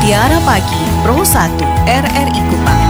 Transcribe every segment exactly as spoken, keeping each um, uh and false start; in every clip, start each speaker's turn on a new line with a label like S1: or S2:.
S1: Mutiara Pagi Pro satu R R I Kupang.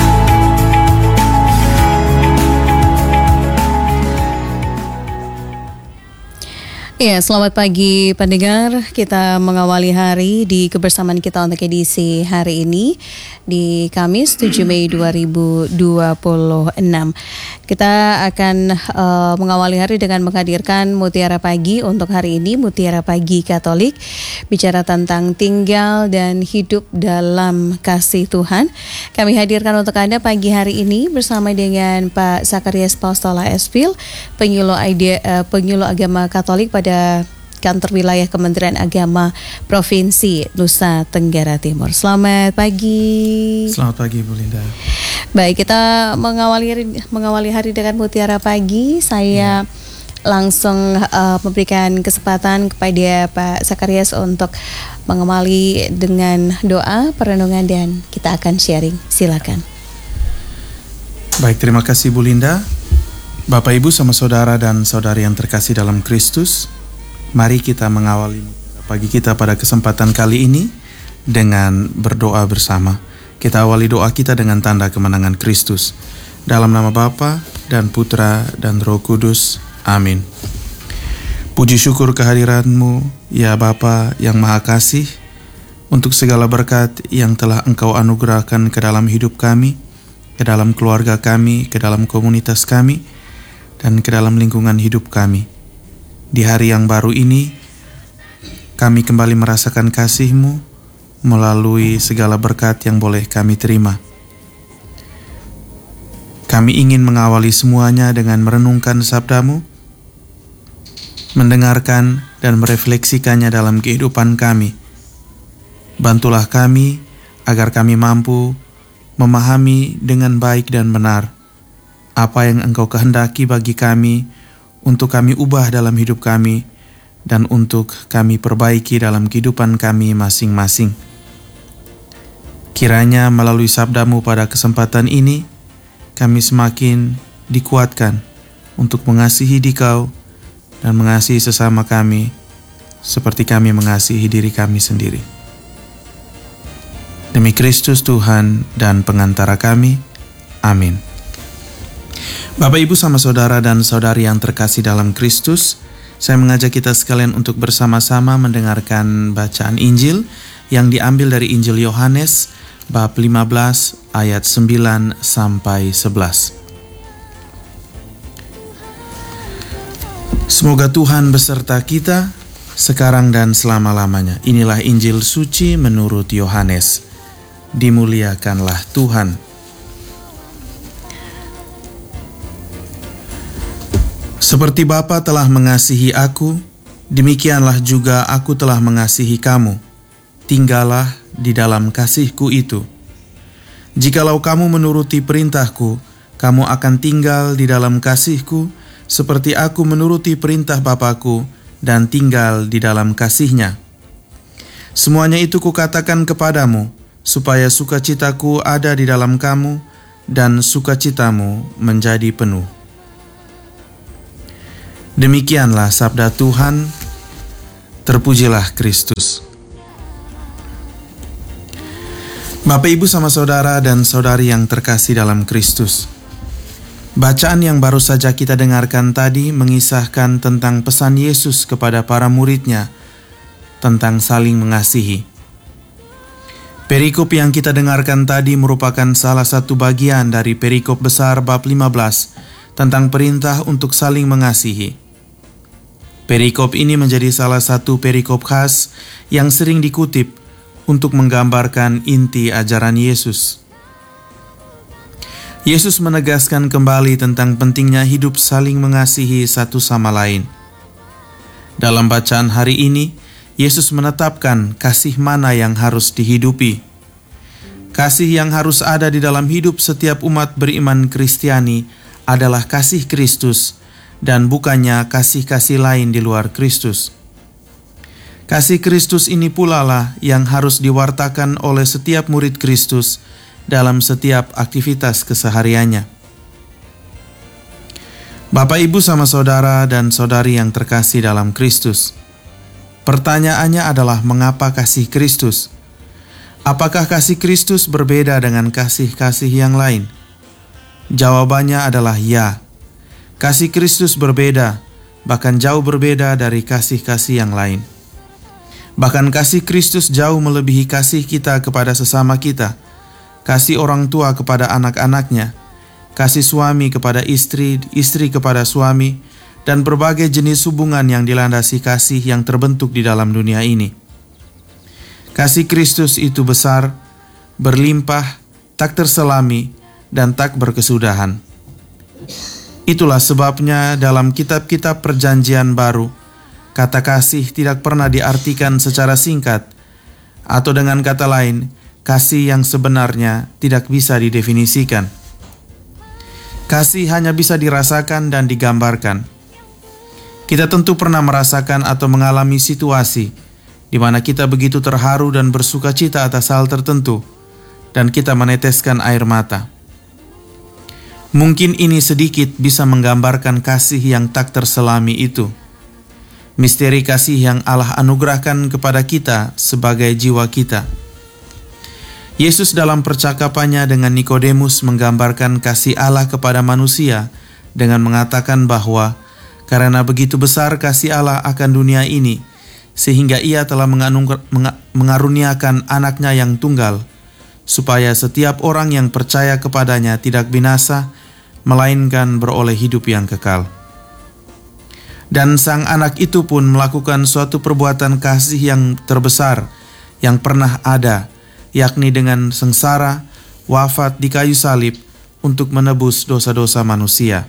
S1: Ya, selamat pagi pendengar. Kita mengawali hari di kebersamaan kita untuk edisi hari ini di Kamis tujuh Mei dua ribu dua puluh enam. Kita akan uh, mengawali hari dengan menghadirkan Mutiara Pagi untuk hari ini, Mutiara Pagi Katolik, bicara tentang tinggal dan hidup dalam kasih Tuhan. Kami hadirkan untuk Anda pagi hari ini bersama dengan Pak Zakarias Paustola Esvil, penyuluh, ide, uh, penyuluh agama Katolik pada Kantor Wilayah Kementerian Agama Provinsi Nusa Tenggara Timur. Selamat pagi.
S2: Selamat pagi Bu Linda.
S1: Baik, kita mengawali mengawali hari dengan Mutiara Pagi. Saya ya. langsung uh, memberikan kesempatan kepada Pak Zakarias untuk mengawali dengan doa, perenungan, dan kita akan sharing. Silakan.
S2: Baik, terima kasih Bu Linda. Bapak, Ibu, sama saudara dan saudari yang terkasih dalam Kristus, mari kita mengawali pagi kita pada kesempatan kali ini dengan berdoa bersama. Kita awali doa kita dengan tanda kemenangan Kristus. Dalam nama Bapa dan Putra dan Roh Kudus. Amin. Puji syukur kehadiran-Mu, ya Bapa yang Maha Kasih, untuk segala berkat yang telah Engkau anugerahkan ke dalam hidup kami, ke dalam keluarga kami, ke dalam komunitas kami, dan ke dalam lingkungan hidup kami. Di hari yang baru ini, kami kembali merasakan kasih-Mu melalui segala berkat yang boleh kami terima. Kami ingin mengawali semuanya dengan merenungkan sabda-Mu, mendengarkan dan merefleksikannya dalam kehidupan kami. Bantulah kami agar kami mampu memahami dengan baik dan benar apa yang Engkau kehendaki bagi kami, untuk kami ubah dalam hidup kami, dan untuk kami perbaiki dalam kehidupan kami masing-masing. Kiranya melalui sabda-Mu pada kesempatan ini, kami semakin dikuatkan untuk mengasihi Dikau dan mengasihi sesama kami, seperti kami mengasihi diri kami sendiri. Demi Kristus Tuhan dan pengantara kami, amin. Bapak, Ibu, sama saudara dan saudari yang terkasih dalam Kristus, saya mengajak kita sekalian untuk bersama-sama mendengarkan bacaan Injil yang diambil dari Injil Yohanes bab lima belas ayat sembilan sampai sebelas. Semoga Tuhan beserta kita sekarang dan selama-lamanya. Inilah Injil suci menurut Yohanes. Dimuliakanlah Tuhan. Seperti Bapa telah mengasihi aku, demikianlah juga aku telah mengasihi kamu. Tinggallah di dalam kasih-Ku itu. Jikalau kamu menuruti perintah-Ku, kamu akan tinggal di dalam kasih-Ku, seperti aku menuruti perintah Bapa-Ku dan tinggal di dalam kasih-Nya. Semuanya itu Kukatakan kepadamu, supaya sukacita-Ku ada di dalam kamu, dan sukacitamu menjadi penuh. Demikianlah sabda Tuhan. Terpujilah Kristus. Bapak, Ibu, sama saudara dan saudari yang terkasih dalam Kristus, bacaan yang baru saja kita dengarkan tadi mengisahkan tentang pesan Yesus kepada para murid-Nya tentang saling mengasihi. Perikop yang kita dengarkan tadi merupakan salah satu bagian dari perikop besar bab lima belas tentang perintah untuk saling mengasihi. Perikop ini menjadi salah satu perikop khas yang sering dikutip untuk menggambarkan inti ajaran Yesus. Yesus menegaskan kembali tentang pentingnya hidup saling mengasihi satu sama lain. Dalam bacaan hari ini, Yesus menetapkan kasih mana yang harus dihidupi. Kasih yang harus ada di dalam hidup setiap umat beriman Kristiani adalah kasih Kristus, dan bukannya kasih-kasih lain di luar Kristus. Kasih Kristus ini pula lah yang harus diwartakan oleh setiap murid Kristus dalam setiap aktivitas kesehariannya. Bapak, Ibu, sama saudara dan saudari yang terkasih dalam Kristus, pertanyaannya adalah mengapa kasih Kristus? Apakah kasih Kristus berbeda dengan kasih-kasih yang lain? Jawabannya adalah ya. Kasih Kristus berbeda, bahkan jauh berbeda dari kasih-kasih yang lain. Bahkan kasih Kristus jauh melebihi kasih kita kepada sesama kita, kasih orang tua kepada anak-anaknya, kasih suami kepada istri, istri kepada suami, dan berbagai jenis hubungan yang dilandasi kasih yang terbentuk di dalam dunia ini. Kasih Kristus itu besar, berlimpah, tak terselami, dan tak berkesudahan. Itulah sebabnya dalam kitab-kitab Perjanjian Baru, kata kasih tidak pernah diartikan secara singkat, atau dengan kata lain, kasih yang sebenarnya tidak bisa didefinisikan. Kasih hanya bisa dirasakan dan digambarkan. Kita tentu pernah merasakan atau mengalami situasi di mana kita begitu terharu dan bersuka cita atas hal tertentu, dan kita meneteskan air mata. Mungkin ini sedikit bisa menggambarkan kasih yang tak terselami itu. Misteri kasih yang Allah anugerahkan kepada kita sebagai jiwa kita. Yesus dalam percakapannya dengan Nikodemus menggambarkan kasih Allah kepada manusia dengan mengatakan bahwa karena begitu besar kasih Allah akan dunia ini, sehingga ia telah mengaruniakan anaknya yang tunggal, supaya setiap orang yang percaya kepadanya tidak binasa, melainkan beroleh hidup yang kekal. Dan sang anak itu pun melakukan suatu perbuatan kasih yang terbesar yang pernah ada, yakni dengan sengsara, wafat di kayu salib untuk menebus dosa-dosa manusia.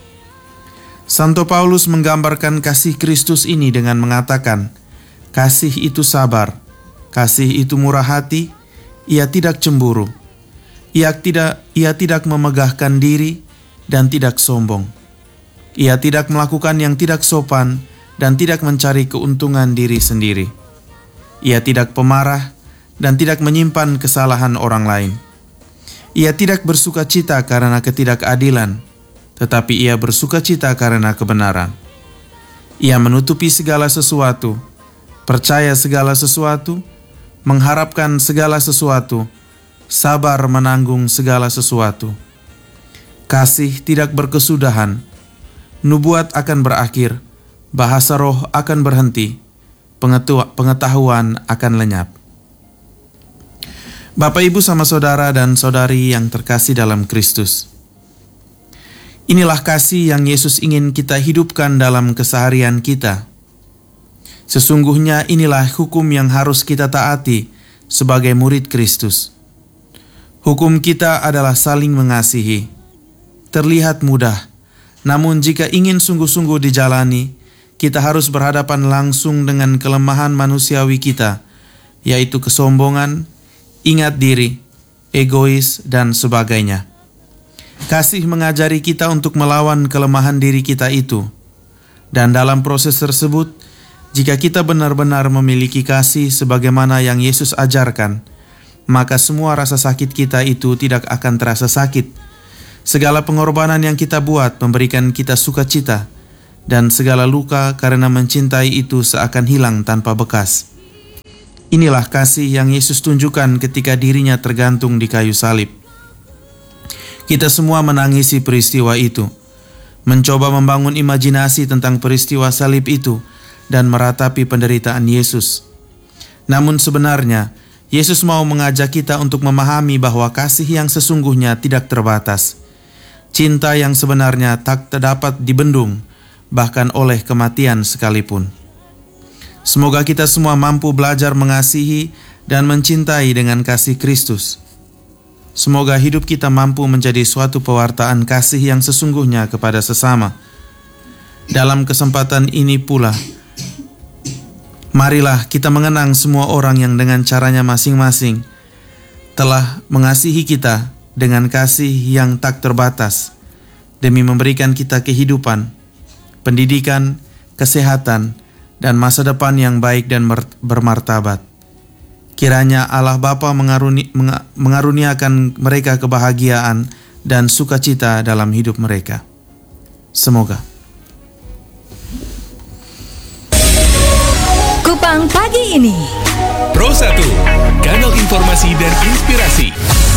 S2: Santo Paulus menggambarkan kasih Kristus ini dengan mengatakan, kasih itu sabar, kasih itu murah hati, ia tidak cemburu, ia tidak, ia tidak memegahkan diri dan tidak sombong. Ia tidak melakukan yang tidak sopan dan tidak mencari keuntungan diri sendiri. Ia tidak pemarah dan tidak menyimpan kesalahan orang lain. Ia tidak bersuka cita karena ketidakadilan, tetapi ia bersuka cita karena kebenaran. Ia menutupi segala sesuatu, percaya segala sesuatu, mengharapkan segala sesuatu, sabar menanggung segala sesuatu. Kasih tidak berkesudahan, nubuat akan berakhir, bahasa roh akan berhenti, pengetahuan akan lenyap. Bapak, Ibu, sama saudara dan saudari yang terkasih dalam Kristus. Inilah kasih yang Yesus ingin kita hidupkan dalam keseharian kita. Sesungguhnya inilah hukum yang harus kita taati sebagai murid Kristus. Hukum kita adalah saling mengasihi. Terlihat mudah, namun jika ingin sungguh-sungguh dijalani, kita harus berhadapan langsung dengan kelemahan manusiawi kita, yaitu kesombongan, ingat diri, egois, dan sebagainya. Kasih mengajari kita untuk melawan kelemahan diri kita itu. Dan dalam proses tersebut, jika kita benar-benar memiliki kasih sebagaimana yang Yesus ajarkan, maka semua rasa sakit kita itu tidak akan terasa sakit. Segala pengorbanan yang kita buat memberikan kita sukacita, dan segala luka karena mencintai itu seakan hilang tanpa bekas. Inilah kasih yang Yesus tunjukkan ketika dirinya tergantung di kayu salib. Kita semua menangisi peristiwa itu, mencoba membangun imajinasi tentang peristiwa salib itu, dan meratapi penderitaan Yesus. Namun sebenarnya, Yesus mau mengajak kita untuk memahami bahwa kasih yang sesungguhnya tidak terbatas. Cinta yang sebenarnya tak dapat dibendung, bahkan oleh kematian sekalipun. Semoga kita semua mampu belajar mengasihi dan mencintai dengan kasih Kristus. Semoga hidup kita mampu menjadi suatu pewartaan kasih yang sesungguhnya kepada sesama. Dalam kesempatan ini pula, marilah kita mengenang semua orang yang dengan caranya masing-masing telah mengasihi kita dengan kasih yang tak terbatas, demi memberikan kita kehidupan, pendidikan, kesehatan, dan masa depan yang baik dan bermartabat. Kiranya Allah Bapa mengaruni, mengaruniakan mereka kebahagiaan dan sukacita dalam hidup mereka. Semoga.
S3: Kupang pagi ini.
S4: Pro satu,
S3: kanal informasi dan inspirasi.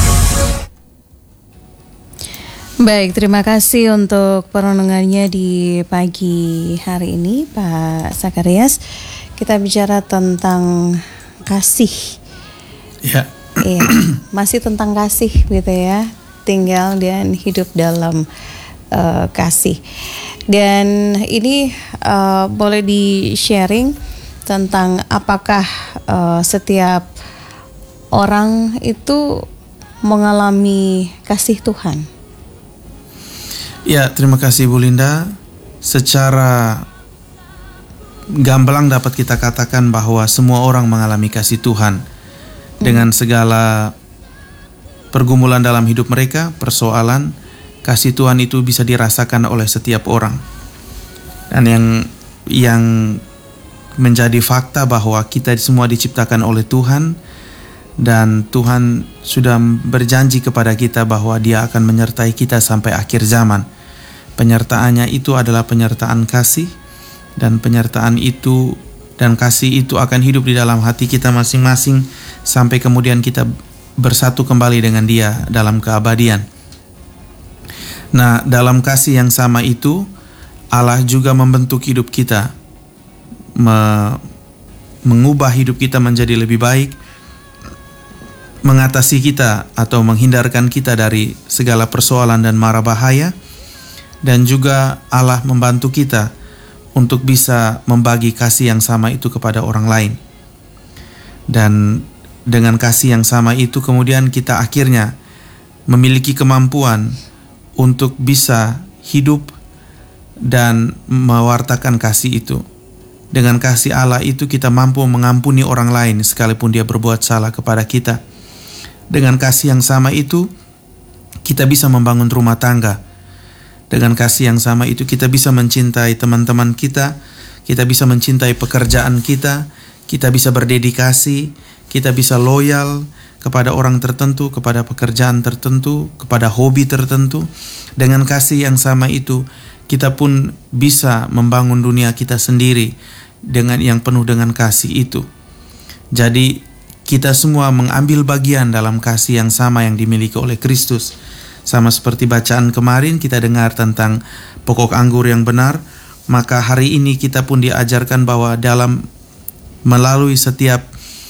S1: Baik, terima kasih untuk perenungannya di pagi hari ini, Pak Sakarias. Kita bicara tentang kasih.
S2: Ya.
S1: Iya, masih tentang kasih gitu ya. Tinggal dan hidup dalam uh, kasih. Dan ini uh, boleh di-sharing tentang apakah uh, setiap orang itu mengalami kasih Tuhan.
S2: Ya, terima kasih Bu Linda. Secara gamblang dapat kita katakan bahwa semua orang mengalami kasih Tuhan hmm. dengan segala pergumulan dalam hidup mereka, persoalan, kasih Tuhan itu bisa dirasakan oleh setiap orang. Dan yang yang menjadi fakta bahwa kita semua diciptakan oleh Tuhan, dan Tuhan sudah berjanji kepada kita bahwa Dia akan menyertai kita sampai akhir zaman. Penyertaannya itu adalah penyertaan kasih, dan penyertaan itu dan kasih itu akan hidup di dalam hati kita masing-masing sampai kemudian kita bersatu kembali dengan Dia dalam keabadian. Nah, dalam kasih yang sama itu Allah juga membentuk hidup kita, me- mengubah hidup kita menjadi lebih baik, mengatasi kita atau menghindarkan kita dari segala persoalan dan mara bahaya, dan juga Allah membantu kita untuk bisa membagi kasih yang sama itu kepada orang lain. Dan dengan kasih yang sama itu kemudian kita akhirnya memiliki kemampuan untuk bisa hidup dan mewartakan kasih itu. Dengan kasih Allah itu kita mampu mengampuni orang lain sekalipun dia berbuat salah kepada kita. Dengan kasih yang sama itu, kita bisa membangun rumah tangga. Dengan kasih yang sama itu, kita bisa mencintai teman-teman kita, kita bisa mencintai pekerjaan kita, kita bisa berdedikasi, kita bisa loyal kepada orang tertentu, kepada pekerjaan tertentu, kepada hobi tertentu. Dengan kasih yang sama itu, kita pun bisa membangun dunia kita sendiri dengan yang penuh dengan kasih itu. Jadi, kita semua mengambil bagian dalam kasih yang sama yang dimiliki oleh Kristus. Sama seperti bacaan kemarin kita dengar tentang pokok anggur yang benar, maka hari ini kita pun diajarkan bahwa dalam melalui setiap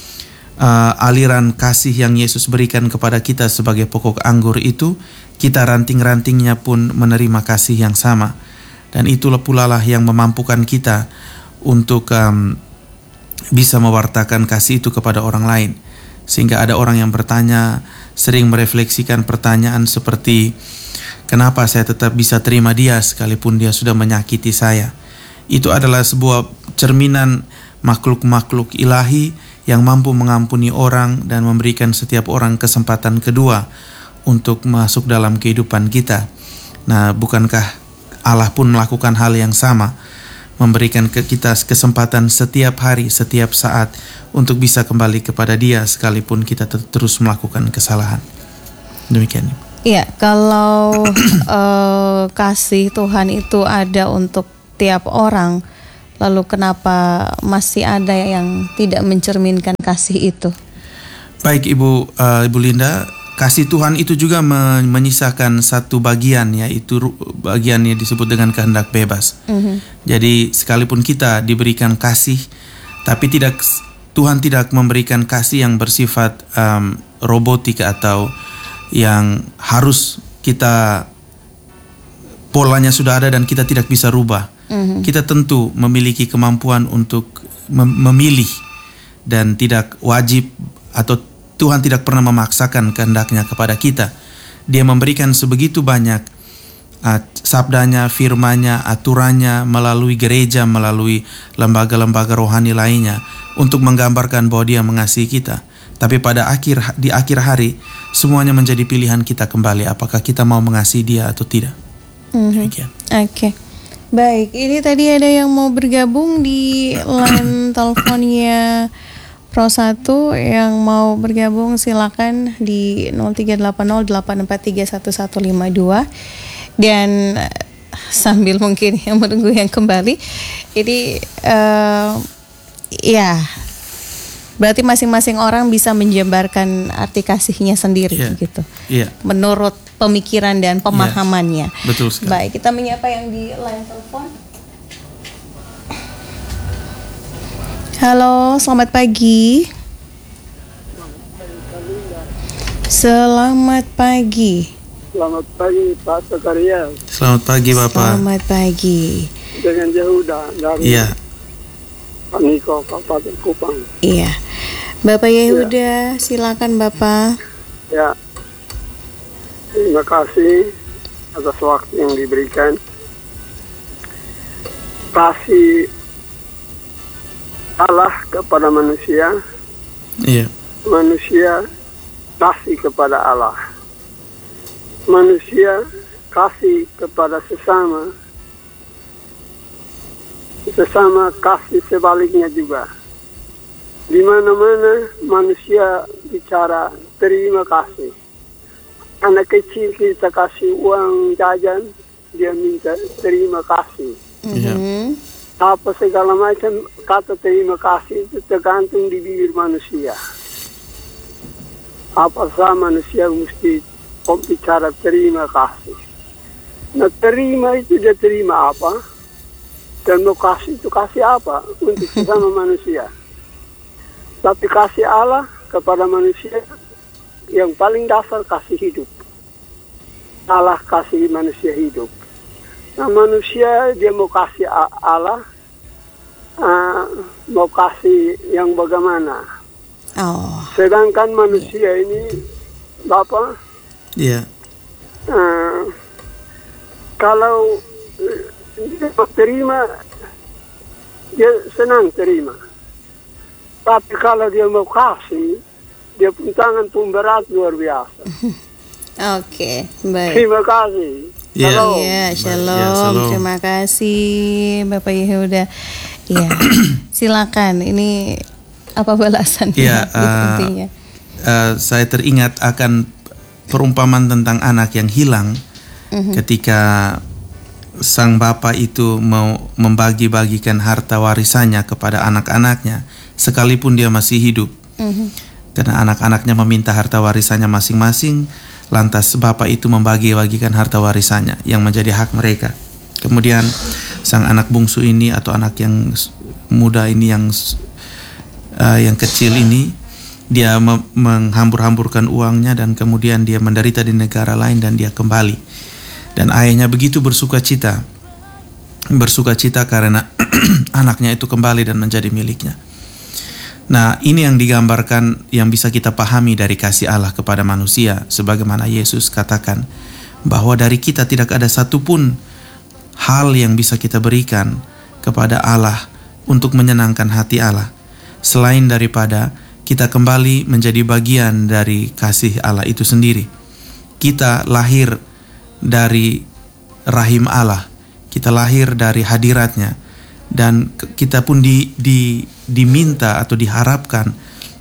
S2: uh, aliran kasih yang Yesus berikan kepada kita sebagai pokok anggur itu, kita ranting-rantingnya pun menerima kasih yang sama. Dan itulah pula lah yang memampukan kita untuk um, bisa mewartakan kasih itu kepada orang lain. Sehingga ada orang yang bertanya, sering merefleksikan pertanyaan seperti, kenapa saya tetap bisa terima dia sekalipun dia sudah menyakiti saya? Itu adalah sebuah cerminan makhluk-makhluk ilahi yang mampu mengampuni orang dan memberikan setiap orang kesempatan kedua untuk masuk dalam kehidupan kita. Nah, bukankah Allah pun melakukan hal yang sama? Memberikan ke kita kesempatan setiap hari, setiap saat untuk bisa kembali kepada Dia sekalipun kita ter- terus melakukan kesalahan. Demikian.
S1: Iya, kalau uh, kasih Tuhan itu ada untuk tiap orang, lalu kenapa masih ada yang tidak mencerminkan kasih itu?
S2: Baik Ibu uh, Ibu Linda, kasih Tuhan itu juga men- menyisakan satu bagian, yaitu bagian yang disebut dengan kehendak bebas. Mm-hmm. Jadi sekalipun kita diberikan kasih, tapi tidak Tuhan tidak memberikan kasih yang bersifat um, robotik atau yang harus kita polanya sudah ada dan kita tidak bisa rubah. Mm-hmm. Kita tentu memiliki kemampuan untuk mem- memilih dan tidak wajib atau Tuhan tidak pernah memaksakan kehendaknya kepada kita. Dia memberikan sebegitu banyak uh, sabdanya, firman-Nya, aturannya melalui gereja, melalui lembaga-lembaga rohani lainnya untuk menggambarkan bahwa Dia mengasihi kita. Tapi pada akhir di akhir hari semuanya menjadi pilihan kita kembali, apakah kita mau mengasihi Dia atau tidak.
S1: Mm-hmm. Oke. Okay. Baik, ini tadi ada yang mau bergabung di line teleponnya Pro satu, yang mau bergabung silakan di nol tiga delapan nol delapan empat tiga satu satu lima dua. Dan sambil mungkin yang menunggu yang kembali, ini uh, ya Berarti masing-masing orang bisa menjabarkan arti kasihnya sendiri
S2: Iya.
S1: gitu.
S2: Iya.
S1: Menurut pemikiran dan pemahamannya.
S2: Betul sekali.
S1: Baik, kita menyapa yang di line telepon. Halo, selamat pagi. Selamat pagi.
S4: Selamat pagi Pak Zakaria.
S2: Selamat pagi Bapak.
S1: Selamat pagi.
S4: Dengan Yehuda dari
S2: Iya.
S4: Pak Niko, Kabupaten Kupang.
S1: Iya. Bapak Yehuda, silakan Bapak.
S4: Ya, terima kasih atas waktu yang diberikan. Kasih Allah kepada manusia,
S2: Iya.
S4: manusia kasih kepada Allah. Manusia kasih kepada sesama, sesama kasih sebaliknya juga. Di mana-mana manusia bicara terima kasih. Anak kecil kita kasih uang jajan, dia minta terima kasih.
S2: Iya.
S1: Mhm.
S4: Apa segala macam kata terima kasih itu tergantung di bibir manusia. Apa sah manusia mesti bicara terima kasih. Nah, terima itu dia terima apa? Dan mau kasih itu kasih apa untuk sesama manusia. Tapi kasih Allah kepada manusia yang paling dasar kasih hidup. Allah kasih manusia hidup. Nah, manusia dia mau kasih Allah, uh, mau kasih yang bagaimana.
S1: Oh.
S4: Sedangkan manusia ini, Bapak,
S2: Iya.
S4: uh, kalau uh, dia mau terima, dia senang terima. Tapi kalau dia mau kasih, dia pun tangan pun berat luar biasa.
S1: Oke, baik.
S4: Terima kasih.
S2: Iya.
S4: Shalom.
S1: Iya, shalom.
S2: Ya, shalom.
S1: Terima kasih Bapak Yehuda. Iya, silakan. Ini apa balasan?
S2: Iya, uh,
S1: intinya?
S2: uh, saya teringat akan perumpamaan tentang anak yang hilang
S1: Mhm.
S2: ketika sang bapak itu mau membagi-bagikan harta warisannya kepada anak-anaknya sekalipun dia masih hidup.
S1: Mhm.
S2: Karena anak-anaknya meminta harta warisannya masing-masing, lantas bapak itu membagi-bagikan harta warisannya yang menjadi hak mereka. Kemudian sang anak bungsu ini atau anak yang muda ini yang uh, yang kecil ini, dia me- menghambur-hamburkan uangnya dan kemudian dia menderita di negara lain dan dia kembali. Dan ayahnya begitu bersuka cita, bersuka cita karena anaknya itu kembali dan menjadi miliknya. Nah, ini yang digambarkan, yang bisa kita pahami dari kasih Allah kepada manusia, sebagaimana Yesus katakan bahwa dari kita tidak ada satupun hal yang bisa kita berikan kepada Allah untuk menyenangkan hati Allah selain daripada kita kembali menjadi bagian dari kasih Allah itu sendiri. Kita lahir dari rahim Allah, kita lahir dari hadiratnya, dan kita pun di, di, diminta atau diharapkan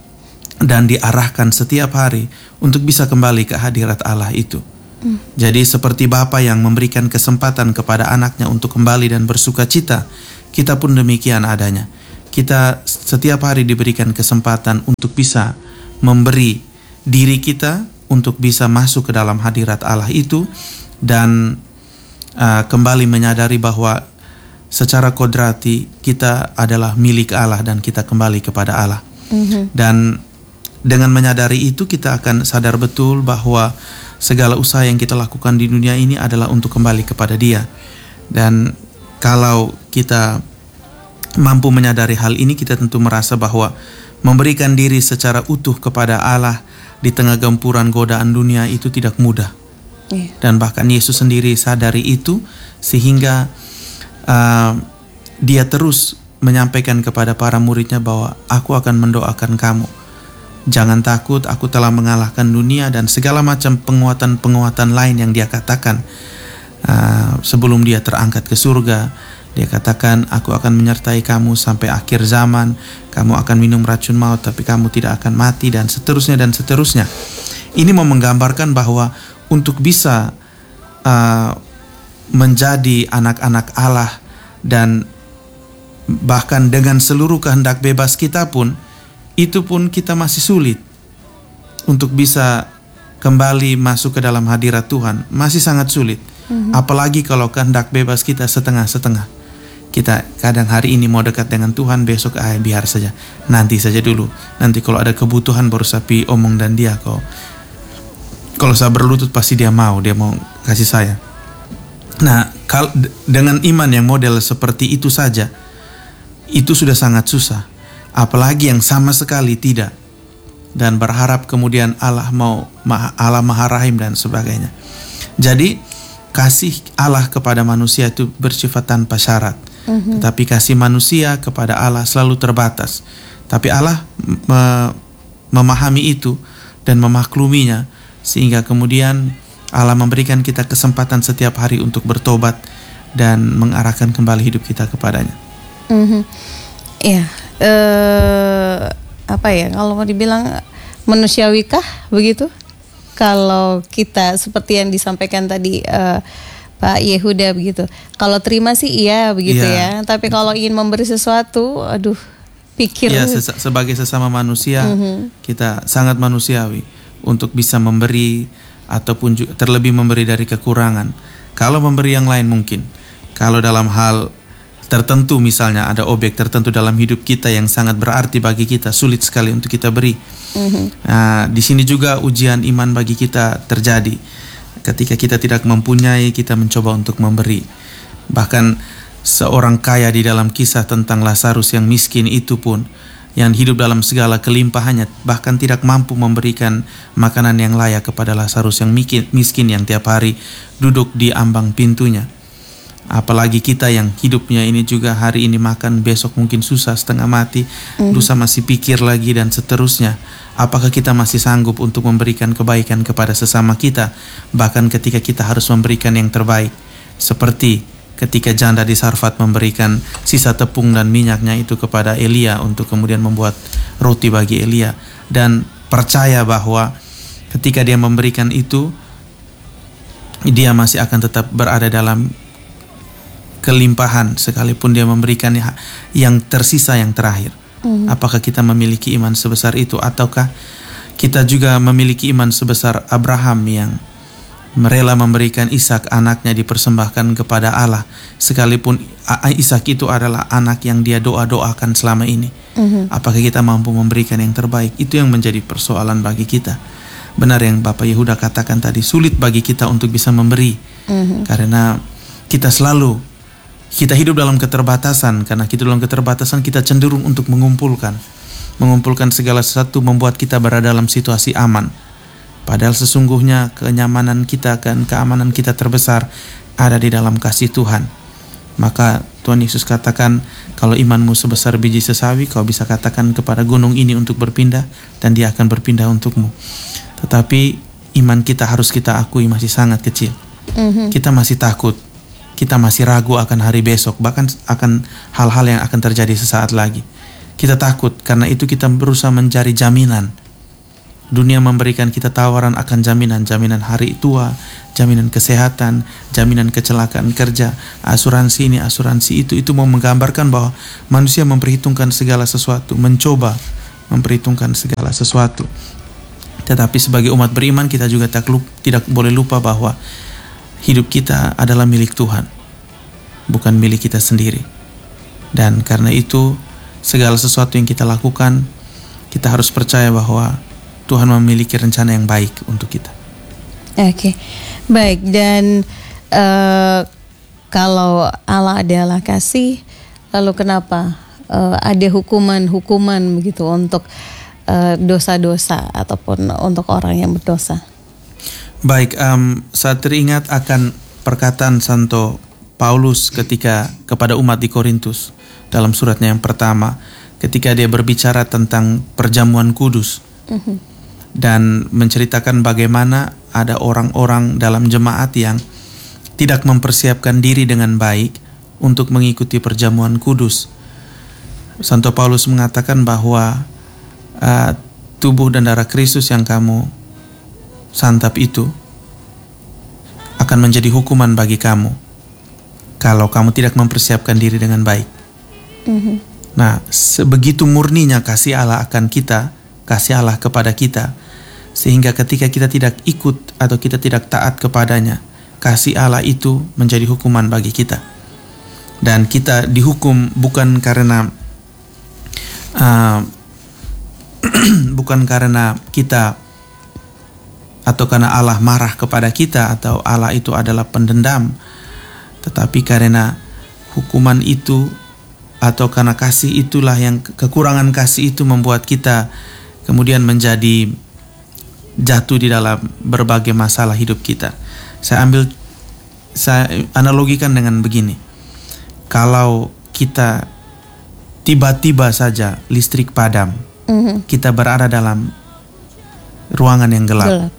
S2: dan diarahkan setiap hari untuk bisa kembali ke hadirat Allah itu. Hmm. Jadi seperti Bapa yang memberikan kesempatan kepada anaknya untuk kembali dan bersuka cita, kita pun demikian adanya. Kita setiap hari diberikan kesempatan untuk bisa memberi diri kita untuk bisa masuk ke dalam hadirat Allah itu dan uh, kembali menyadari bahwa secara kodrati kita adalah milik Allah dan kita kembali kepada Allah. Mm-hmm. Dan dengan menyadari itu kita akan sadar betul bahwa segala usaha yang kita lakukan di dunia ini adalah untuk kembali kepada Dia. Dan kalau kita mampu menyadari hal ini, kita tentu merasa bahwa memberikan diri secara utuh kepada Allah di tengah gempuran godaan dunia itu tidak mudah. Yeah. Dan bahkan Yesus sendiri sadari itu sehingga Uh, dia terus menyampaikan kepada para muridnya bahwa aku akan mendoakan kamu. Jangan takut, aku telah mengalahkan dunia, dan segala macam penguatan-penguatan lain yang dia katakan uh, sebelum dia terangkat ke surga. Dia katakan, aku akan menyertai kamu sampai akhir zaman, kamu akan minum racun maut tapi kamu tidak akan mati, dan seterusnya dan seterusnya. Ini mau menggambarkan bahwa untuk bisa uh, menjadi anak-anak Allah dan bahkan dengan seluruh kehendak bebas kita pun, itu pun kita masih sulit untuk bisa kembali masuk ke dalam hadirat Tuhan, masih sangat sulit. Mm-hmm. Apalagi kalau kehendak bebas kita setengah-setengah. Kita kadang hari ini mau dekat dengan Tuhan, besok ah biar saja, nanti saja dulu. Nanti kalau ada kebutuhan baru sapi omong dan dia kok. Kalau saya berlutut pasti dia mau, dia mau kasih saya. Nah, kal- dengan iman yang model seperti itu saja, itu sudah sangat susah. Apalagi yang sama sekali tidak. Dan berharap kemudian Allah mau Allah Maha Rahim dan sebagainya. Jadi kasih Allah kepada manusia itu bersifat tanpa syarat. Mm-hmm. Tetapi kasih manusia kepada Allah selalu terbatas. Tapi Allah me- memahami itu dan memakluminya, sehingga kemudian Allah memberikan kita kesempatan setiap hari untuk bertobat dan mengarahkan kembali hidup kita kepadanya.
S1: Mm-hmm. Iya. Uh... apa ya, kalau mau dibilang manusiawikah begitu? Kalau kita seperti yang disampaikan tadi uh, Pak Yehuda begitu. Kalau terima sih iya begitu ya. ya. Tapi kalau ingin memberi sesuatu, aduh, pikir.
S2: Ya, ses- sebagai sesama manusia, mm-hmm. kita sangat manusiawi untuk bisa memberi ataupun juga terlebih memberi dari kekurangan. Kalau memberi yang lain mungkin. Kalau dalam hal tertentu, misalnya ada objek tertentu dalam hidup kita yang sangat berarti bagi kita, sulit sekali untuk kita beri. Mm-hmm. Nah, di sini juga ujian iman bagi kita terjadi. Ketika kita tidak mempunyai, kita mencoba untuk memberi. Bahkan seorang kaya di dalam kisah tentang Lazarus yang miskin itu pun, yang hidup dalam segala kelimpahannya, bahkan tidak mampu memberikan makanan yang layak kepada Lazarus yang miskin yang tiap hari duduk di ambang pintunya. Apalagi kita yang hidupnya ini juga hari ini makan, besok mungkin susah, setengah mati, mm. lusa masih pikir lagi dan seterusnya. Apakah kita masih sanggup untuk memberikan kebaikan kepada sesama kita, bahkan ketika kita harus memberikan yang terbaik, seperti ketika janda di Sarfat memberikan sisa tepung dan minyaknya itu kepada Elia untuk kemudian membuat roti bagi Elia, dan percaya bahwa ketika dia memberikan itu, dia masih akan tetap berada dalam kelimpahan sekalipun dia memberikan yang tersisa yang terakhir. Mm. Apakah kita memiliki iman sebesar itu, ataukah kita juga memiliki iman sebesar Abraham yang rela memberikan Ishak anaknya dipersembahkan kepada Allah, sekalipun Ishak itu adalah anak yang dia doa-doakan selama ini. Mm-hmm. Apakah kita mampu memberikan yang terbaik? Itu yang menjadi persoalan bagi kita. Benar yang Bapak Yehuda katakan tadi, sulit bagi kita untuk bisa memberi. Mm-hmm. Karena kita selalu Kita hidup dalam keterbatasan. Karena kita dalam keterbatasan, kita cenderung untuk mengumpulkan Mengumpulkan segala sesuatu, membuat kita berada dalam situasi aman. Padahal sesungguhnya kenyamanan kita dan keamanan kita terbesar ada di dalam kasih Tuhan. Maka Tuhan Yesus katakan, kalau imanmu sebesar biji sesawi, kau bisa katakan kepada gunung ini untuk berpindah, dan dia akan berpindah untukmu. Tetapi iman kita harus kita akui masih sangat kecil. Mm-hmm. Kita masih takut. Kita masih ragu akan hari besok, bahkan akan hal-hal yang akan terjadi sesaat lagi. Kita takut, karena itu kita berusaha mencari jaminan. Dunia memberikan kita tawaran akan jaminan, jaminan hari tua, jaminan kesehatan, jaminan kecelakaan kerja, asuransi ini, asuransi itu. Itu mau menggambarkan bahwa manusia memperhitungkan segala sesuatu, mencoba memperhitungkan segala sesuatu. Tetapi sebagai umat beriman, kita juga tak lupa, tidak boleh lupa bahwa hidup kita adalah milik Tuhan, bukan milik kita sendiri. Dan karena itu, segala sesuatu yang kita lakukan, kita harus percaya bahwa Tuhan memiliki rencana yang baik untuk kita.
S1: Oke, okay. Baik. Dan uh, kalau Allah adalah kasih, lalu kenapa uh, ada hukuman-hukuman begitu untuk uh, dosa-dosa ataupun untuk orang yang berdosa?
S2: Baik, um, saya teringat akan perkataan Santo Paulus ketika kepada umat di Korintus dalam suratnya yang pertama, ketika dia berbicara tentang perjamuan kudus. Mm-hmm. Dan menceritakan bagaimana ada orang-orang dalam jemaat yang tidak mempersiapkan diri dengan baik untuk mengikuti perjamuan kudus. Santo Paulus mengatakan bahwa uh, tubuh dan darah Kristus yang kamu santap itu akan menjadi hukuman bagi kamu kalau kamu tidak mempersiapkan diri dengan baik. Mm-hmm. Nah, sebegitu murninya kasih Allah akan kita, kasih Allah kepada kita, sehingga ketika kita tidak ikut atau kita tidak taat kepadanya, kasih Allah itu menjadi hukuman bagi kita. Dan kita dihukum bukan karena uh, bukan karena kita atau karena Allah marah kepada kita atau Allah itu adalah pendendam, tetapi karena hukuman itu atau karena kasih itulah yang kekurangan kasih itu membuat kita kemudian menjadi jatuh di dalam berbagai masalah hidup kita. Saya ambil, saya analogikan dengan begini. Kalau kita tiba-tiba saja listrik padam, mm-hmm. kita berada dalam ruangan yang gelap. gelap.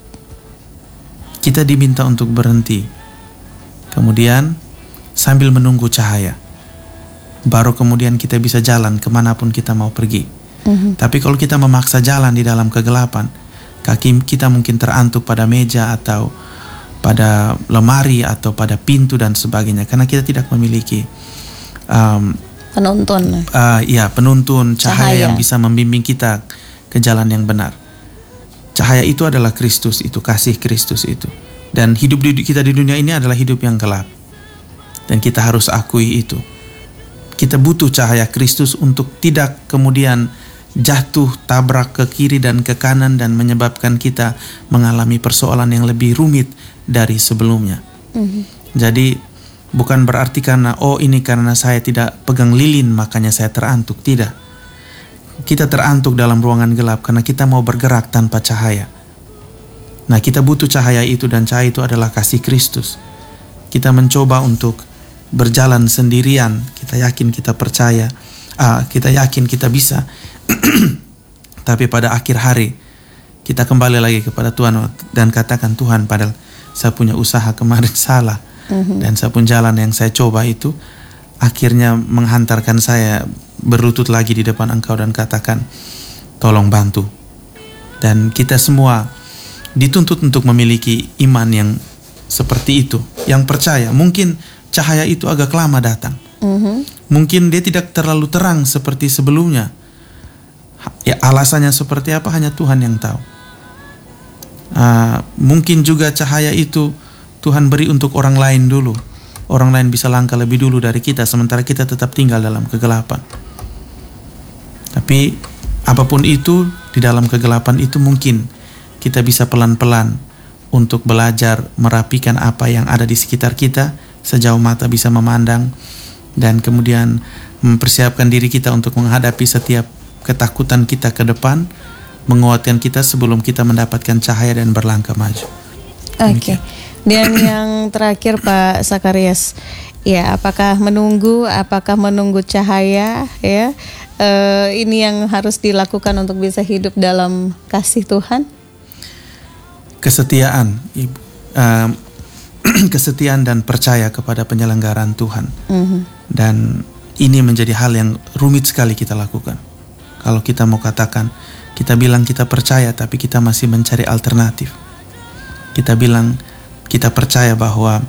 S2: Kita diminta untuk berhenti. Kemudian sambil menunggu cahaya. Baru kemudian kita bisa jalan kemanapun kita mau pergi. Mm-hmm. Tapi kalau kita memaksa jalan di dalam kegelapan, kaki kita mungkin terantuk pada meja atau pada lemari atau pada pintu dan sebagainya. Karena kita tidak memiliki um,
S1: penuntun.
S2: Uh, ya, penuntun cahaya, cahaya yang bisa membimbing kita ke jalan yang benar. Cahaya itu adalah Kristus, itu kasih Kristus itu. Dan hidup di, kita di dunia ini adalah hidup yang gelap. Dan kita harus akui itu. Kita butuh cahaya Kristus untuk tidak kemudian jatuh tabrak ke kiri dan ke kanan dan menyebabkan kita mengalami persoalan yang lebih rumit dari sebelumnya. Mm-hmm. Jadi bukan berarti karena oh ini karena saya tidak pegang lilin makanya saya terantuk. Tidak. Kita terantuk dalam ruangan gelap karena kita mau bergerak tanpa cahaya. Nah, kita butuh cahaya itu dan cahaya itu adalah kasih Kristus. Kita mencoba untuk berjalan sendirian. Kita yakin kita percaya, ah, kita yakin kita bisa. Tapi pada akhir hari kita kembali lagi kepada Tuhan dan katakan, Tuhan, padahal saya punya usaha kemarin salah. Mm-hmm. Dan saya pun jalan yang saya coba itu akhirnya menghantarkan saya berlutut lagi di depan Engkau dan katakan, tolong bantu. Dan kita semua dituntut untuk memiliki iman yang seperti itu, yang percaya. Mungkin cahaya itu agak lama datang. Mm-hmm. Mungkin dia tidak terlalu terang seperti sebelumnya. Ya, alasannya seperti apa hanya Tuhan yang tahu. Uh, mungkin juga cahaya itu Tuhan beri untuk orang lain dulu. Orang lain bisa langkah lebih dulu dari kita, sementara kita tetap tinggal dalam kegelapan. Tapi apapun itu, di dalam kegelapan itu mungkin kita bisa pelan-pelan untuk belajar merapikan apa yang ada di sekitar kita sejauh mata bisa memandang, dan kemudian mempersiapkan diri kita untuk menghadapi setiap ketakutan kita ke depan, menguatkan kita sebelum kita mendapatkan cahaya dan berlangkah maju.
S1: Oke. Okay. Dan yang terakhir Pak Sakarias, ya, apakah menunggu, apakah menunggu cahaya, ya, uh, ini yang harus dilakukan untuk bisa hidup dalam kasih Tuhan?
S2: Kesetiaan, Ibu, uh, kesetiaan dan percaya kepada penyelenggaraan Tuhan. Mm-hmm. Dan ini menjadi hal yang rumit sekali kita lakukan. Kalau kita mau katakan, kita bilang kita percaya, tapi kita masih mencari alternatif. Kita bilang kita percaya bahwa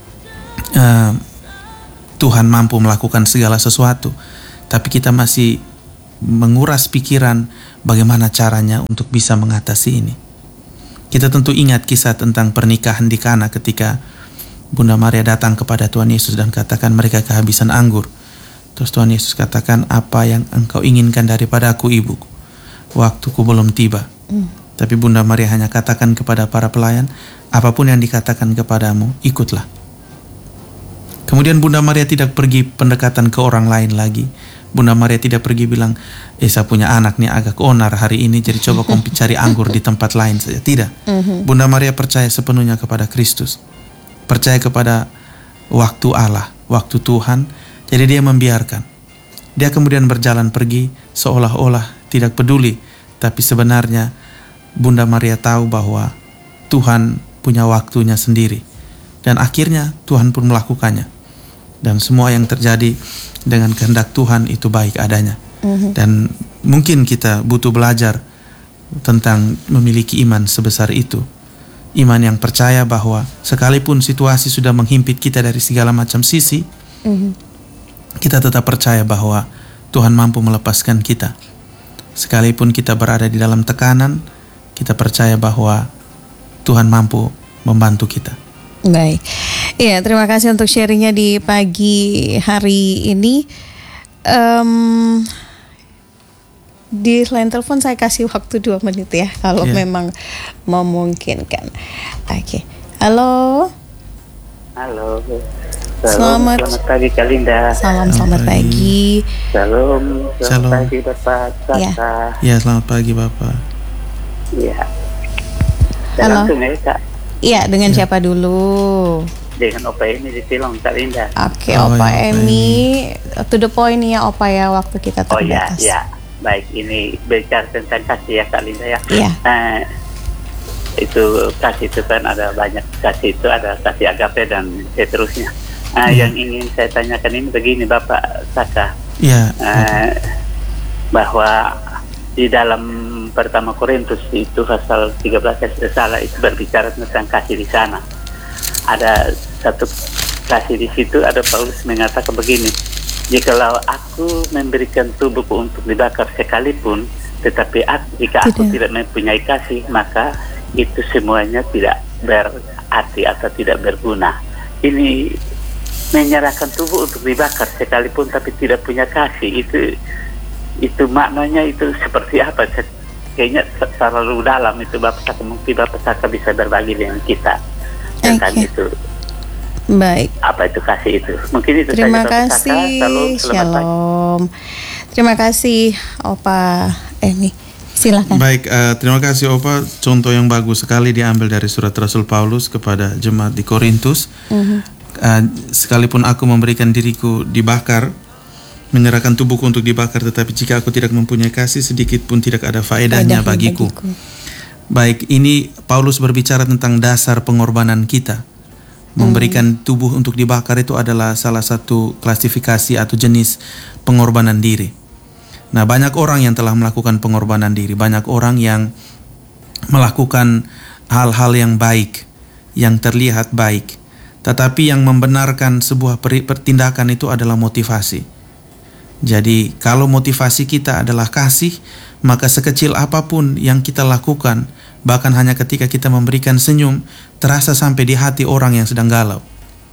S2: uh, Tuhan mampu melakukan segala sesuatu, tapi kita masih menguras pikiran bagaimana caranya untuk bisa mengatasi ini. Kita tentu ingat kisah tentang pernikahan di Kana ketika Bunda Maria datang kepada Tuhan Yesus dan katakan mereka kehabisan anggur. Terus Tuhan Yesus katakan, apa yang engkau inginkan daripada aku, ibuku? Waktuku belum tiba. Mm. Tapi Bunda Maria hanya katakan kepada para pelayan, apapun yang dikatakan kepadamu, ikutlah. Kemudian Bunda Maria tidak pergi pendekatan ke orang lain lagi. Bunda Maria tidak pergi bilang, eh saya punya anak nih agak onar hari ini, jadi coba kau cari anggur di tempat lain saja. Tidak. Mm-hmm. Bunda Maria percaya sepenuhnya kepada Kristus. Percaya kepada waktu Allah, waktu Tuhan. Jadi dia membiarkan. Dia kemudian berjalan pergi seolah-olah tidak peduli. Tapi sebenarnya Bunda Maria tahu bahwa Tuhan punya waktunya sendiri. Dan akhirnya Tuhan pun melakukannya. Dan semua yang terjadi dengan kehendak Tuhan itu baik adanya. Mm-hmm. Dan mungkin kita butuh belajar tentang memiliki iman sebesar itu. Iman yang percaya bahwa sekalipun situasi sudah menghimpit kita dari segala macam sisi, mm-hmm. kita tetap percaya bahwa Tuhan mampu melepaskan kita. Sekalipun kita berada di dalam tekanan, kita percaya bahwa Tuhan mampu membantu kita.
S1: Baik, iya, terima kasih untuk sharingnya di pagi hari ini. Um, di line telepon saya kasih waktu dua menit ya, kalau
S2: yeah.
S1: memang memungkinkan. Oke, okay. Halo.
S5: Halo.
S1: Selamat,
S5: selamat pagi Kak Linda.
S1: Salam selamat pagi.
S5: Salam, selamat
S2: Shalom.
S5: pagi Bapak Saka.
S1: Ya.
S2: Ya, selamat pagi Bapak.
S5: Iya.
S1: Halo.
S5: Langsung ya Kak.
S1: Iya, dengan siapa dulu?
S5: Dengan Opa Emi di Silong Kak Linda.
S1: Oke,
S2: Oh,
S1: Opa
S2: ya, Opa
S1: Emi, to the point ya Opa ya, waktu kita
S5: Oh ya,
S1: terbatas.
S5: ya. Baik, ini bicara tentang kasih ya Kak Linda ya.
S1: Iya.
S5: Nah, itu kasih itu kan ada banyak kasih, itu ada kasih agape dan seterusnya. Nah,
S2: Hmm.
S5: yang ingin saya tanyakan ini begini Bapak Saka.
S2: Ya,
S5: Uh, bahwa di dalam pertama Korintus itu pasal tiga belas salah itu berbicara tentang kasih di sana. Ada satu kasih di situ, ada Paulus mengatakan begini, jikalau aku memberikan tubuhku untuk dibakar sekalipun, tetapi aku, jika aku
S1: Tidak.
S5: tidak mempunyai kasih, maka itu semuanya tidak berarti atau tidak berguna. Ini menyerahkan tubuh untuk dibakar sekalipun tapi tidak punya kasih, itu itu maknanya itu seperti apa? Kayaknya terlalu dalam itu Bapak Saka, mungkin Bapak Saka bisa berbagi dengan kita tentang
S1: Oke.
S5: itu.
S1: Baik.
S5: Apa itu kasih itu? Mungkin itu
S1: Terima
S5: saja Bapak Saka.
S1: kasih.
S5: Salam, selamat pagi.
S1: Shalom. Terima kasih Opa Emi. Silakan.
S2: baik, uh, terima kasih Opa. Contoh yang bagus sekali diambil dari surat Rasul Paulus kepada jemaat di Korintus.
S1: Mhm.
S2: Uh, sekalipun aku memberikan diriku dibakar, menyerahkan tubuhku untuk dibakar, tetapi jika aku tidak mempunyai kasih, sedikit pun tidak ada faedahnya
S1: Faedahnya
S2: bagiku.
S1: bagiku.
S2: Baik, ini Paulus berbicara tentang dasar pengorbanan kita. Memberikan tubuh untuk dibakar itu adalah salah satu klasifikasi atau jenis pengorbanan diri. Nah, banyak orang yang telah melakukan pengorbanan diri, banyak orang yang melakukan hal-hal yang baik, yang terlihat baik. Tetapi yang membenarkan sebuah pertindakan itu adalah motivasi. Jadi kalau motivasi kita adalah kasih, maka sekecil apapun yang kita lakukan, bahkan hanya ketika kita memberikan senyum, terasa sampai di hati orang yang sedang galau.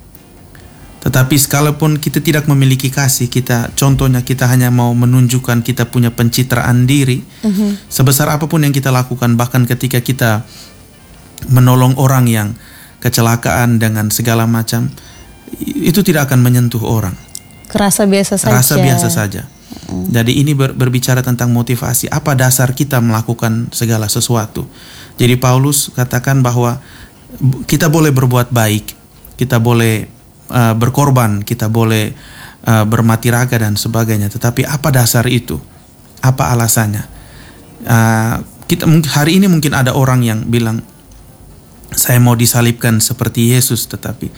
S2: Tetapi sekalipun kita tidak memiliki kasih, kita contohnya kita hanya mau menunjukkan kita punya pencitraan diri,
S1: Mhm.
S2: sebesar apapun yang kita lakukan, bahkan ketika kita menolong orang yang kecelakaan dengan segala macam, itu tidak akan menyentuh orang.
S1: Kerasa biasa saja.
S2: Rasa biasa saja. Jadi ini ber, berbicara tentang motivasi. Apa dasar kita melakukan segala sesuatu? Jadi Paulus katakan bahwa kita boleh berbuat baik, kita boleh uh, berkorban, kita boleh uh, bermati raga dan sebagainya. Tetapi apa dasar itu? Apa alasannya? Uh, kita hari ini mungkin ada orang yang bilang, saya mau disalibkan seperti Yesus, tetapi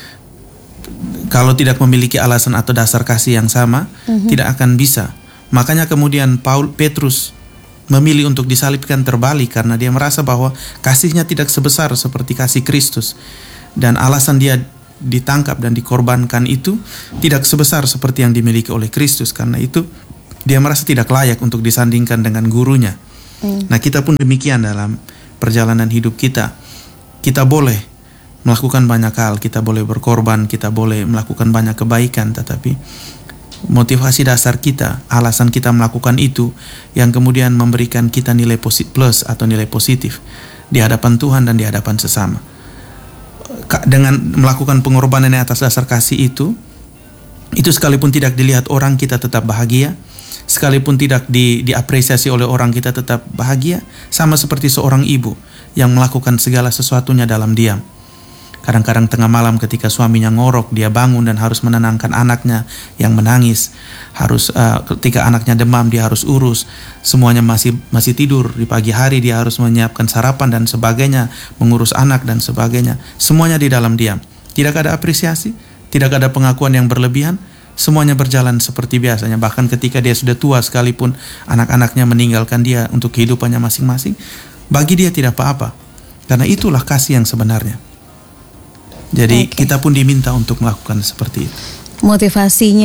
S2: kalau tidak memiliki alasan atau dasar kasih yang sama, mm-hmm. tidak akan bisa. Makanya kemudian Paul Petrus memilih untuk disalibkan terbalik karena dia merasa bahwa kasihnya tidak sebesar seperti kasih Kristus, dan alasan dia ditangkap dan dikorbankan itu tidak sebesar seperti yang dimiliki oleh Kristus. Karena itu dia merasa tidak layak untuk disandingkan dengan gurunya. Mm. Nah, kita pun demikian dalam perjalanan hidup kita. Kita boleh melakukan banyak hal, kita boleh berkorban, kita boleh melakukan banyak kebaikan, tetapi motivasi dasar kita, alasan kita melakukan itu yang kemudian memberikan kita nilai plus atau nilai positif di hadapan Tuhan dan di hadapan sesama. Dengan melakukan pengorbanan yang atas dasar kasih itu, itu sekalipun tidak dilihat orang, kita tetap bahagia. Sekalipun tidak di, diapresiasi oleh orang, kita tetap bahagia. Sama seperti seorang ibu yang melakukan segala sesuatunya dalam diam. Kadang-kadang tengah malam ketika suaminya ngorok, dia bangun dan harus menenangkan anaknya yang menangis. Harus uh, ketika anaknya demam, dia harus urus. Semuanya masih masih tidur. Di pagi hari dia harus menyiapkan sarapan dan sebagainya, mengurus anak dan sebagainya. Semuanya di dalam diam. Tidak ada apresiasi, tidak ada pengakuan yang berlebihan. Semuanya berjalan seperti biasanya. Bahkan ketika dia sudah tua sekalipun, anak-anaknya meninggalkan dia untuk kehidupannya masing-masing, bagi dia tidak apa-apa. Karena itulah kasih yang sebenarnya. Jadi okay. kita pun diminta untuk melakukan seperti itu.
S1: Motivasinya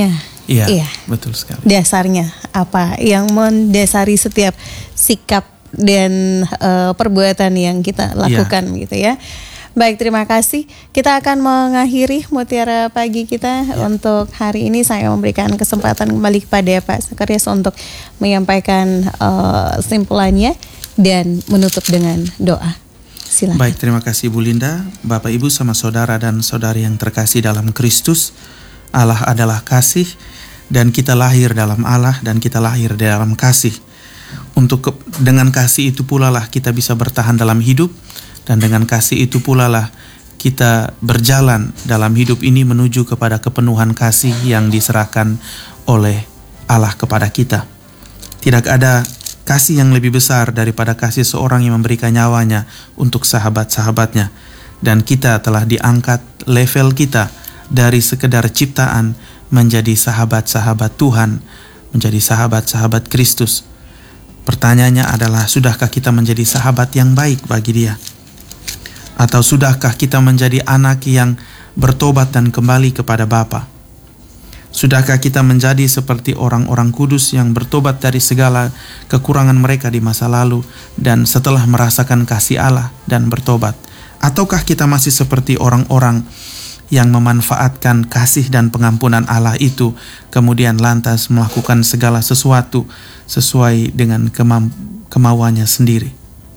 S2: Iya,
S1: Iya.
S2: betul sekali.
S1: Dasarnya apa yang mendasari setiap sikap dan eh, perbuatan yang kita lakukan gitu ya. Baik, terima kasih. Kita akan mengakhiri Mutiara Pagi kita untuk hari ini. Saya memberikan kesempatan kembali kepada Pak Zakarias untuk menyampaikan uh, simpulannya dan menutup dengan doa. Silakan.
S2: Baik, terima kasih Bu Linda. Bapak, Ibu, sama saudara dan saudari yang terkasih dalam Kristus. Allah adalah kasih dan kita lahir dalam Allah dan kita lahir dalam kasih. Untuk ke- dengan kasih itu pula lah kita bisa bertahan dalam hidup. Dan dengan kasih itu pula lah kita berjalan dalam hidup ini menuju kepada kepenuhan kasih yang diserahkan oleh Allah kepada kita. Tidak ada kasih yang lebih besar daripada kasih seorang yang memberikan nyawanya untuk sahabat-sahabatnya. Dan kita telah diangkat level kita dari sekedar ciptaan menjadi sahabat-sahabat Tuhan, menjadi sahabat-sahabat Kristus. Pertanyaannya adalah, sudahkah kita menjadi sahabat yang baik bagi Dia? Atau sudahkah kita menjadi anak yang bertobat dan kembali kepada Bapa? Sudahkah kita menjadi seperti orang-orang kudus yang bertobat dari segala kekurangan mereka di masa lalu dan setelah merasakan kasih Allah dan bertobat? Ataukah kita masih seperti orang-orang yang memanfaatkan kasih dan pengampunan Allah itu, kemudian lantas melakukan segala sesuatu sesuai dengan kema- kemauannya sendiri?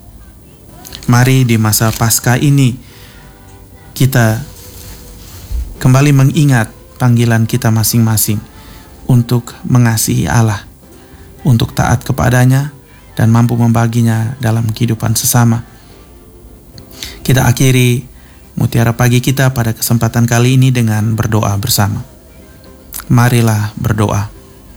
S2: Mari di masa Paskah ini kita kembali mengingat panggilan kita masing-masing untuk mengasihi Allah, untuk taat kepadanya dan mampu membaginya dalam kehidupan sesama. Kita akhiri Mutiara Pagi kita pada kesempatan kali ini dengan berdoa bersama. Marilah berdoa.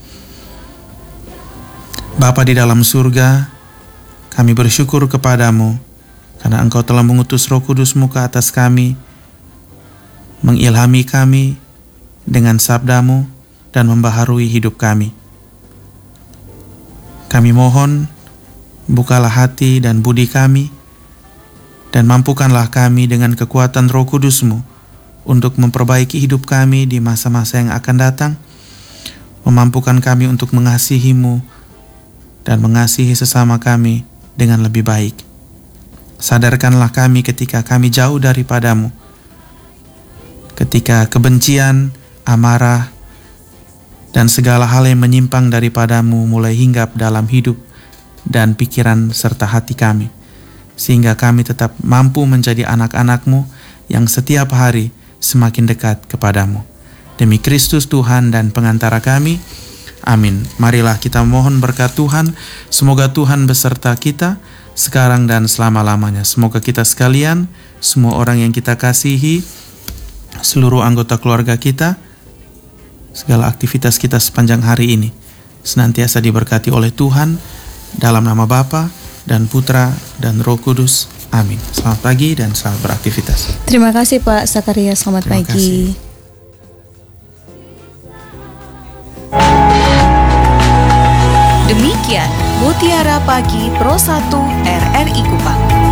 S2: Bapa di dalam surga, kami bersyukur kepadamu karena Engkau telah mengutus Roh Kudus-Mu ke atas kami, mengilhami kami dengan sabda-Mu dan membaharui hidup kami. Kami mohon, bukalah hati dan budi kami, dan mampukanlah kami dengan kekuatan Roh Kudus-Mu untuk memperbaiki hidup kami di masa-masa yang akan datang, memampukan kami untuk mengasihi-Mu dan mengasihi sesama kami dengan lebih baik. Sadarkanlah kami ketika kami jauh daripada-Mu, ketika kebencian, amarah, dan segala hal yang menyimpang daripada-Mu mulai hinggap dalam hidup dan pikiran serta hati kami, sehingga kami tetap mampu menjadi anak-anak-Mu yang setiap hari semakin dekat kepada-Mu. Demi Kristus Tuhan dan pengantara kami, amin. Marilah kita mohon berkat Tuhan, semoga Tuhan beserta kita sekarang dan selama-lamanya. Semoga kita sekalian, semua orang yang kita kasihi, seluruh anggota keluarga kita, segala aktivitas kita sepanjang hari ini senantiasa diberkati oleh Tuhan dalam nama Bapa dan Putra dan Roh Kudus. Amin. Selamat pagi dan selamat beraktivitas.
S1: Terima kasih Pak Zakarias, selamat
S2: Terima
S1: pagi.
S2: kasih.
S6: Demikian Mutiara Pagi Pro satu R R I Kupang.